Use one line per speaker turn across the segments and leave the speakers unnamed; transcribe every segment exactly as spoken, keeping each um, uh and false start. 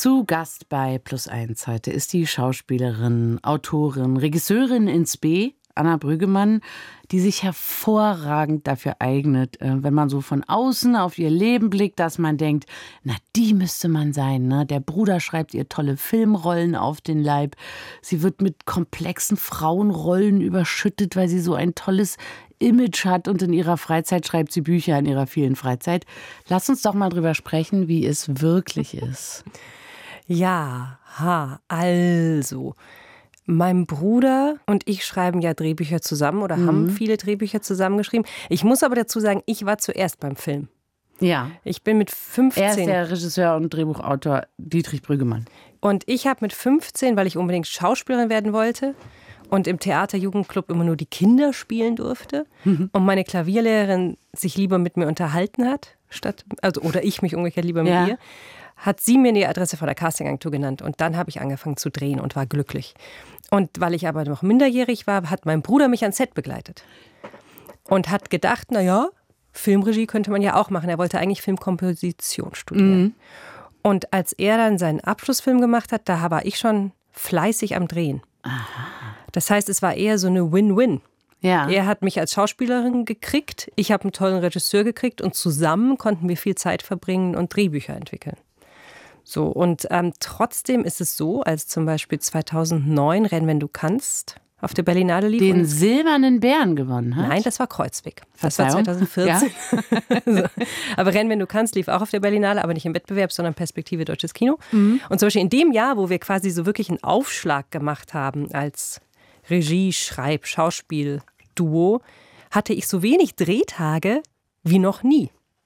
Zu Gast bei Plus eins heute ist die Schauspielerin, Autorin, Regisseurin ins B, Anna Brüggemann, die sich hervorragend dafür eignet, wenn man so von außen auf ihr Leben blickt, dass man denkt, na, die müsste man sein. Ne? Der Bruder schreibt ihr tolle Filmrollen auf den Leib. Sie wird mit komplexen Frauenrollen überschüttet, weil sie so ein tolles Image hat und in ihrer Freizeit schreibt sie Bücher in ihrer vielen Freizeit. Lass uns doch mal drüber sprechen, wie es wirklich ist.
Ja, ha, also... Mein Bruder und ich schreiben ja Drehbücher zusammen oder mhm. haben viele Drehbücher zusammengeschrieben. Ich muss aber dazu sagen, ich war zuerst beim Film.
Ja.
Ich bin mit fünfzehn...
Er ist der Regisseur und Drehbuchautor Dietrich Brüggemann.
Und ich habe mit fünfzehn, weil ich unbedingt Schauspielerin werden wollte und im Theaterjugendclub immer nur die Kinder spielen durfte mhm. und meine Klavierlehrerin sich lieber mit mir unterhalten hat, statt also oder ich mich umgekehrt lieber mit
ja.
ihr, hat sie mir die Adresse von der Castingagentur genannt. Und dann habe ich angefangen zu drehen und war glücklich. Und weil ich aber noch minderjährig war, hat mein Bruder mich ans Set begleitet. Und hat gedacht, naja, Filmregie könnte man ja auch machen. Er wollte eigentlich Filmkomposition studieren. Mhm. Und als er dann seinen Abschlussfilm gemacht hat, da war ich schon fleißig am Drehen.
Aha.
Das heißt, es war eher so eine Win-Win.
Ja.
Er hat mich als Schauspielerin gekriegt, ich habe einen tollen Regisseur gekriegt und zusammen konnten wir viel Zeit verbringen und Drehbücher entwickeln. So, und ähm, trotzdem ist es so, als zum Beispiel zweitausendneun Renn, wenn du kannst, auf der Berlinale lief.
Den silbernen Bären gewonnen hat?
Nein, das war Kreuzweg. Das
Verzeihung?
war zweitausendvierzehn.
Ja.
so. Aber Renn, wenn du kannst, lief auch auf der Berlinale, aber nicht im Wettbewerb, sondern Perspektive Deutsches Kino. Mhm. Und zum Beispiel in dem Jahr, wo wir quasi so wirklich einen Aufschlag gemacht haben als Regie, Schreib, Schauspiel, Duo, hatte ich so wenig Drehtage wie noch nie.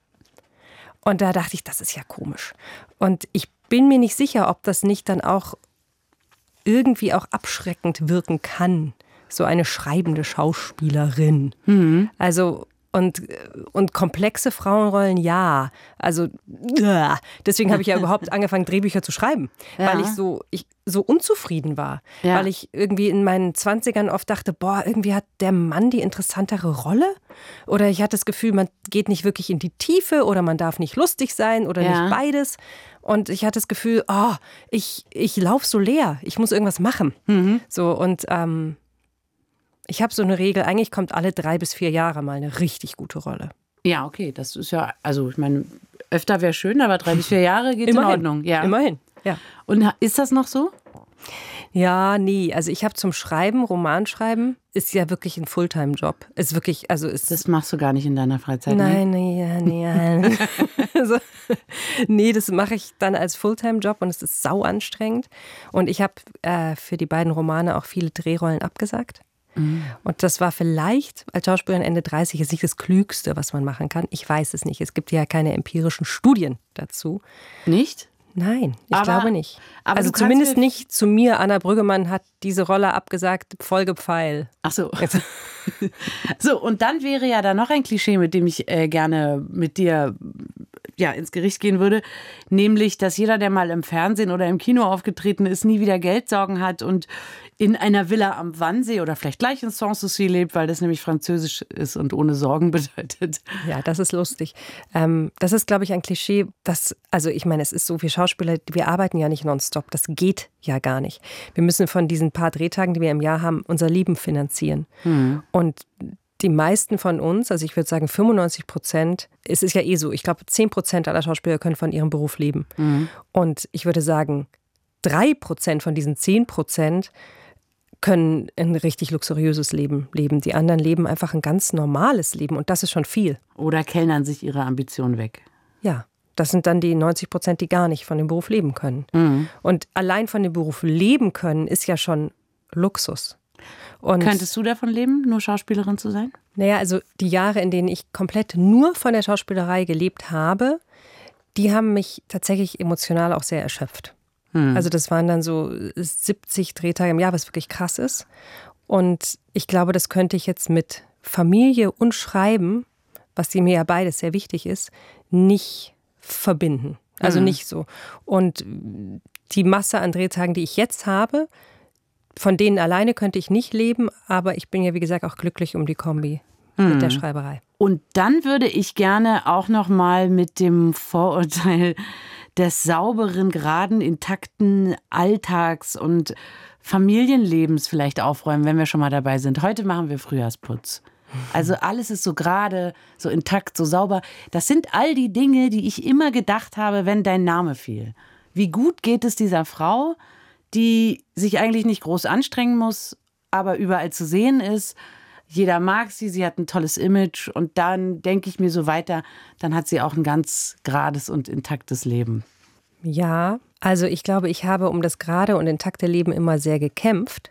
Und da dachte ich, das ist ja komisch. Und ich bin mir nicht sicher, ob das nicht dann auch irgendwie auch abschreckend wirken kann. So eine schreibende Schauspielerin. Mhm. Also und, und komplexe Frauenrollen, ja. Also ja. Deswegen habe ich ja überhaupt angefangen, Drehbücher zu schreiben. Ja. Weil ich so, ich so unzufrieden war. Ja. Weil ich irgendwie in meinen Zwanzigern oft dachte, boah, irgendwie hat der Mann die interessantere Rolle. Oder ich hatte das Gefühl, man geht nicht wirklich in die Tiefe oder man darf nicht lustig sein oder ja. nicht beides. Und ich hatte das Gefühl, oh, ich, ich laufe so leer, ich muss irgendwas machen. Mhm. So, und ähm, ich habe so eine Regel, eigentlich kommt alle drei bis vier Jahre mal eine richtig gute Rolle.
Ja, okay, das ist ja, also ich meine, öfter wäre schön, aber drei bis vier Jahre geht
immerhin,
in Ordnung. Ja.
Immerhin, ja.
Und ist das noch so?
Ja, nee. Also ich habe zum Schreiben, Romanschreiben, ist ja wirklich ein Fulltime-Job. Ist wirklich, also ist
das machst du gar nicht in deiner Freizeit,
nein,
ne?
Nee, nee, also, nee, das mache ich dann als Fulltime-Job und es ist sau anstrengend. Und ich habe äh, für die beiden Romane auch viele Drehrollen abgesagt. Mhm. Und das war vielleicht als Schauspielerin Ende dreißig ist nicht das Klügste, was man machen kann. Ich weiß es nicht. Es gibt ja keine empirischen Studien dazu.
Nicht?
Nein, ich
aber,
glaube nicht.
Aber
also zumindest nicht zu mir. Anna Brüggemann hat diese Rolle abgesagt, Folge Pfeil.
Ach so. So, und dann wäre ja da noch ein Klischee, mit dem ich äh, gerne mit dir ja, ins Gericht gehen würde, nämlich, dass jeder, der mal im Fernsehen oder im Kino aufgetreten ist, nie wieder Geldsorgen hat und in einer Villa am Wannsee oder vielleicht gleich in Sanssouci lebt, weil das nämlich französisch ist und ohne Sorgen bedeutet.
Ja, das ist lustig. Ähm, das ist, glaube ich, ein Klischee, das, also ich meine, es ist so, wir Schauspieler, wir arbeiten ja nicht nonstop, das geht ja gar nicht. Wir müssen von diesen paar Drehtagen, die wir im Jahr haben, unser Leben finanzieren. Mhm. Und die meisten von uns, also ich würde sagen fünfundneunzig Prozent, es ist ja eh so, ich glaube zehn Prozent aller Schauspieler können von ihrem Beruf leben. Mhm. Und ich würde sagen, drei Prozent von diesen zehn Prozent können ein richtig luxuriöses Leben leben. Die anderen leben einfach ein ganz normales Leben und das ist schon viel.
Oder kellnern sich ihre Ambitionen weg.
Ja, das sind dann die neunzig Prozent, die gar nicht von dem Beruf leben können. Mhm. Und allein von dem Beruf leben können, ist ja schon Luxus. Und
könntest du davon leben, nur Schauspielerin zu sein?
Naja, also die Jahre, in denen ich komplett nur von der Schauspielerei gelebt habe, die haben mich tatsächlich emotional auch sehr erschöpft. Hm. Also das waren dann so siebzig Drehtage im Jahr, was wirklich krass ist. Und ich glaube, das könnte ich jetzt mit Familie und Schreiben, was mir ja beides sehr wichtig ist, nicht verbinden. Also hm. nicht so. Und die Masse an Drehtagen, die ich jetzt habe, von denen alleine könnte ich nicht leben, aber ich bin ja, wie gesagt, auch glücklich um die Kombi hm. mit der Schreiberei.
Und dann würde ich gerne auch noch mal mit dem Vorurteil des sauberen, geraden, intakten Alltags und Familienlebens vielleicht aufräumen, wenn wir schon mal dabei sind. Heute machen wir Frühjahrsputz. Also alles ist so gerade, so intakt, so sauber. Das sind all die Dinge, die ich immer gedacht habe, wenn dein Name fiel. Wie gut geht es dieser Frau, die sich eigentlich nicht groß anstrengen muss, aber überall zu sehen ist. Jeder mag sie, sie hat ein tolles Image und dann denke ich mir so weiter, dann hat sie auch ein ganz gerades und intaktes Leben.
Ja, also ich glaube, ich habe um das gerade und intakte Leben immer sehr gekämpft.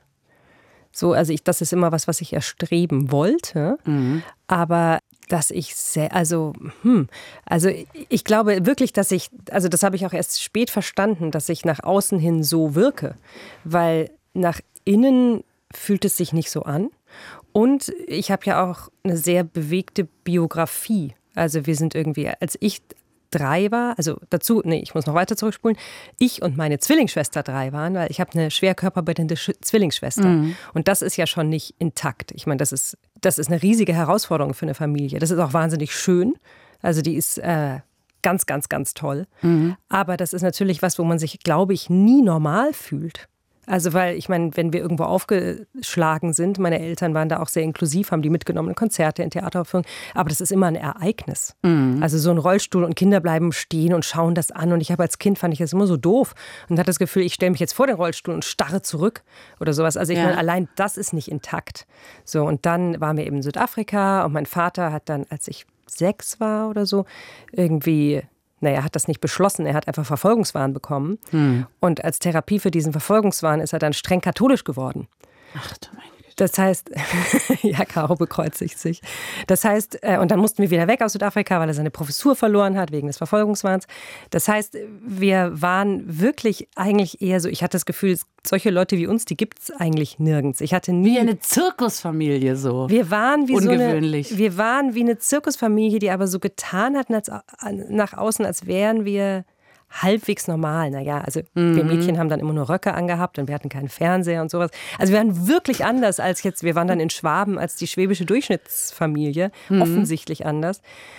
So, also ich, das ist immer was, was ich erstreben wollte. Mhm. Aber dass ich sehr, also, hm, also ich glaube wirklich, dass ich, also das habe ich auch erst spät verstanden, dass ich nach außen hin so wirke. Weil nach innen fühlt es sich nicht so an. Und ich habe ja auch eine sehr bewegte Biografie. Also wir sind irgendwie, als ich drei war, also dazu, nee, ich muss noch weiter zurückspulen, ich und meine Zwillingsschwester drei waren, weil ich habe eine schwer körperbehinderte Zwillingsschwester. Mhm. Und das ist ja schon nicht intakt. Ich meine, das ist, das ist eine riesige Herausforderung für eine Familie. Das ist auch wahnsinnig schön. Also die ist äh, ganz, ganz, ganz toll. Mhm. Aber das ist natürlich was, wo man sich, glaube ich, nie normal fühlt. Also weil, ich meine, wenn wir irgendwo aufgeschlagen sind, meine Eltern waren da auch sehr inklusiv, haben die mitgenommen in Konzerte, in Theateraufführungen, aber das ist immer ein Ereignis. Mhm. Also so ein Rollstuhl und Kinder bleiben stehen und schauen das an und ich habe als Kind, fand ich das immer so doof und hatte das Gefühl, ich stelle mich jetzt vor den Rollstuhl und starre zurück oder sowas. Also ich ja. meine, allein das ist nicht intakt. So, und dann waren wir eben in Südafrika und mein Vater hat dann, als ich sechs war oder so, irgendwie... Naja, er hat das nicht beschlossen, er hat einfach Verfolgungswahn bekommen. Hm. Und als Therapie für diesen Verfolgungswahn ist er dann streng katholisch geworden.
Ach du meine Güte.
Das heißt, ja, Caro bekreuzigt sich. Das heißt, und dann mussten wir wieder weg aus Südafrika, weil er seine Professur verloren hat wegen des Verfolgungswahns. Das heißt, wir waren wirklich eigentlich eher so, ich hatte das Gefühl, solche Leute wie uns, die gibt es eigentlich nirgends. Ich hatte nie...
Wie eine Zirkusfamilie so.
Wir waren wie
Ungewöhnlich.
so eine, wir waren wie eine Zirkusfamilie, die aber so getan hatten als, nach außen, als wären wir halbwegs normal. Naja, also mhm. wir Mädchen haben dann immer nur Röcke angehabt und wir hatten keinen Fernseher und sowas. Also wir waren wirklich anders als jetzt, wir waren dann in Schwaben als die schwäbische Durchschnittsfamilie, mhm. offensichtlich anders.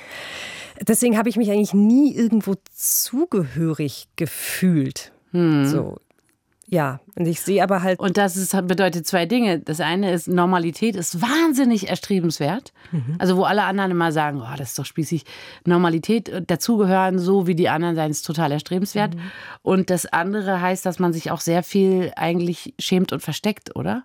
Deswegen habe ich mich eigentlich nie irgendwo zugehörig gefühlt. Mhm. So. Ja, und ich sehe aber halt...
Und das ist, bedeutet zwei Dinge. Das eine ist, Normalität ist wahnsinnig erstrebenswert. Mhm. Also wo alle anderen immer sagen, oh, das ist doch spießig. Normalität, dazugehören, so wie die anderen sein, ist total erstrebenswert. Mhm. Und das andere heißt, dass man sich auch sehr viel eigentlich schämt und versteckt, oder?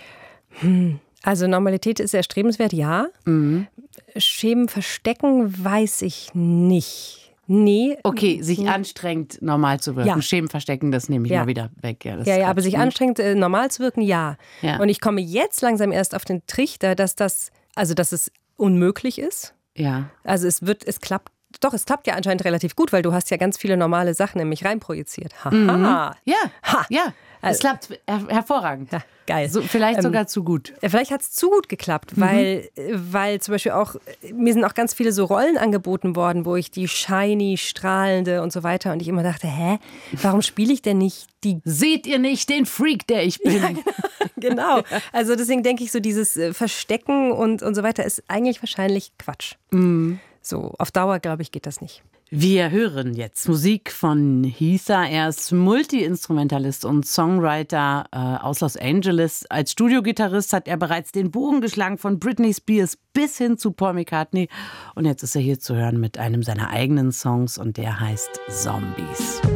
Hm. Also Normalität ist erstrebenswert, ja. Mhm. Schämen, verstecken, weiß ich nicht. Nee.
Okay, sich nee. anstrengt, normal zu wirken. Ja. Schämen verstecken, das nehme ich ja. mal wieder weg.
Ja, ja, ja aber sich anstrengt, äh, normal zu wirken, ja. ja. Und ich komme jetzt langsam erst auf den Trichter, dass das, also dass es unmöglich ist.
Ja.
Also es wird, es klappt, doch, es klappt ja anscheinend relativ gut, weil du hast ja ganz viele normale Sachen in mich reinprojiziert. Haha.
Mhm. Ja, ha. ja. Es klappt her- hervorragend.
Ja, geil.
So, vielleicht sogar ähm, zu gut.
Vielleicht hat es zu gut geklappt, mhm. weil, weil zum Beispiel auch, mir sind auch ganz viele so Rollen angeboten worden, wo ich die shiny, strahlende und so weiter und ich immer dachte, hä, warum spiele ich denn nicht die...
Seht ihr nicht den Freak, der ich bin?
Ja, genau. Also deswegen denke ich so, dieses Verstecken und, und so weiter ist eigentlich wahrscheinlich Quatsch. Mhm. So, auf Dauer, glaube ich, geht das nicht.
Wir hören jetzt Musik von Heather. Er ist Multi-Instrumentalist und Songwriter äh, aus Los Angeles. Als Studiogitarrist hat er bereits den Bogen geschlagen von Britney Spears bis hin zu Paul McCartney. Und jetzt ist er hier zu hören mit einem seiner eigenen Songs und der heißt Zombies.